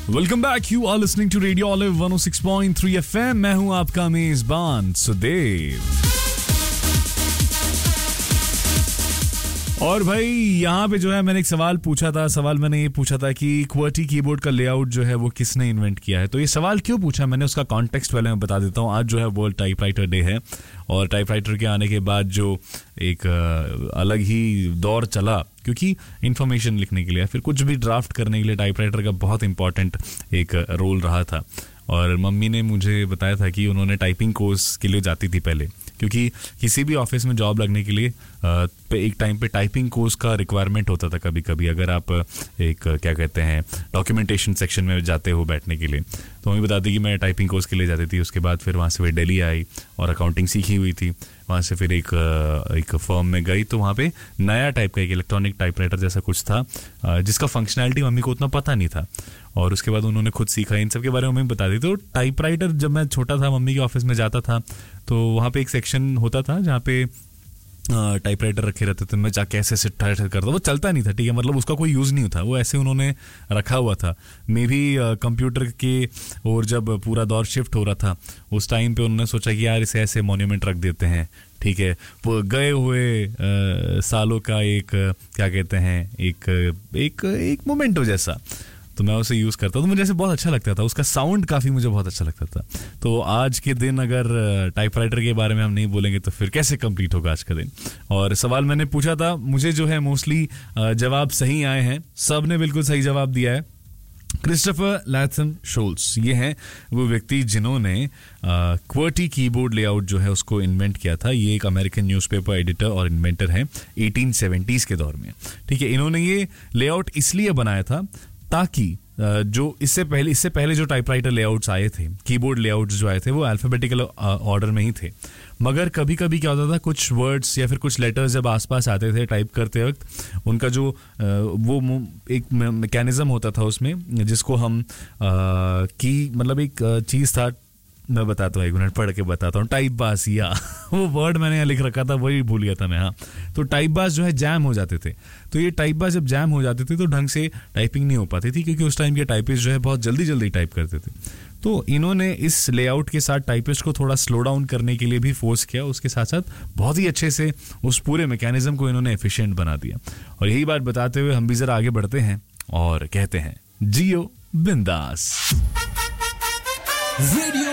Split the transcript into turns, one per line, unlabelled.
Welcome back, you are listening to radio olive 106.3 FM। मैं हूं आपका मेजबान सुदेव। और भाई यहाँ पे जो है मैंने एक सवाल पूछा था कि QWERTY कीबोर्ड का लेआउट जो है वो किसने इन्वेंट किया है। तो ये सवाल क्यों पूछा मैंने, उसका कॉन्टेक्स्ट पहले मैं बता देता हूँ। आज जो है वर्ल्ड टाइपराइटर डे है और टाइपराइटर के आने के बाद जो एक अलग ही दौर चला, क्योंकि इन्फॉर्मेशन लिखने के लिए फिर कुछ भी ड्राफ्ट करने के लिए टाइपराइटर का बहुत इंपॉर्टेंट एक रोल रहा था। और मम्मी ने मुझे बताया था कि उन्होंने टाइपिंग कोर्स के लिए जाती थी पहले, क्योंकि किसी भी ऑफिस में जॉब लगने के लिए एक टाइम पे टाइपिंग कोर्स का रिक्वायरमेंट होता था। कभी कभी अगर आप एक क्या कहते हैं डॉक्यूमेंटेशन सेक्शन में जाते हो बैठने के लिए, तो मम्मी बताती कि मैं टाइपिंग कोर्स के लिए जाती थी। उसके बाद फिर वहाँ से वे दिल्ली आई और अकाउंटिंग सीखी हुई थी। वहाँ से फिर एक फर्म में गई, तो वहाँ पे नया टाइप का एक इलेक्ट्रॉनिक टाइपराइटर जैसा कुछ था जिसका फंक्शनैलिटी मम्मी को उतना पता नहीं था। और उसके बाद उन्होंने खुद सीखा, इन सब के बारे में मम्मी बता दी। तो टाइपराइटर जब मैं छोटा था मम्मी के ऑफिस में जाता था तो वहाँ पे एक सेक्शन होता था जहाँ पे टाइपराइटर रखे रहते थे। मैं जाके ऐसे टाइप करता, वो चलता नहीं था, ठीक है, मतलब उसका कोई यूज़ नहीं था, वो ऐसे उन्होंने रखा हुआ था। मे भी कंप्यूटर के और जब पूरा दौर शिफ्ट हो रहा था उस टाइम पे उन्होंने सोचा कि यार इसे ऐसे मॉन्यूमेंट रख देते हैं, ठीक है। वो गए हुए सालों का एक क्या कहते हैं एक मोमेंटो जैसा, तो मैं उसे यूज़ करता था। तो मुझे ऐसे बहुत अच्छा लगता था, उसका साउंड काफ़ी मुझे बहुत अच्छा लगता था। तो आज के दिन अगर टाइपराइटर के बारे में हम नहीं बोलेंगे तो फिर कैसे कंप्लीट होगा आज का दिन। और सवाल मैंने पूछा था, मुझे जो है मोस्टली जवाब सही आए हैं, सब ने बिल्कुल सही जवाब दिया है। क्रिस्टोफर लैथम शोल्स ये हैं वो व्यक्ति जिन्होंने QWERTY कीबोर्ड लेआउट जो है उसको इन्वेंट किया था। ये एक अमेरिकन न्यूज़पेपर एडिटर और इन्वेंटर हैं 1870s के दौर में, ठीक है। इन्होंने ये लेआउट इसलिए बनाया था ताकि जो इससे पहले जो टाइपराइटर लेआउट्स आए थे, कीबोर्ड लेआउट्स जो आए थे, वो अल्फाबेटिकल ऑर्डर में ही थे। मगर कभी कभी क्या होता था, कुछ वर्ड्स या फिर कुछ लेटर्स जब आसपास आते थे टाइप करते वक्त, उनका जो वो एक मैकेनिज्म होता था उसमें, जिसको हम की मतलब एक चीज़ था, मैं बताता हूँ, एक मिनट पढ़ के बताता हूँ। टाइप बास, या वो वर्ड मैंने यहाँ लिख रखा था, वही भूल गया था मैं। हाँ, तो टाइप बास जो है जैम हो जाते थे। तो ये टाइप बास जब जैम हो जाते थे तो ढंग से टाइपिंग नहीं हो पाती थी, क्योंकि उस टाइम के टाइपिस्ट जो है बहुत जल्दी टाइप करते थे। तो इन्होंने इस लेआउट के साथ टाइपिस्ट को थोड़ा स्लो डाउन करने के लिए भी फोर्स किया, उसके साथ साथ बहुत ही अच्छे से उस पूरे मैकेनिज्म को इन्होंने एफिशिएंट बना दिया। और यही बात बताते हुए हम भी जरा आगे बढ़ते हैं और कहते हैं जियो बिंदास।
रेडियो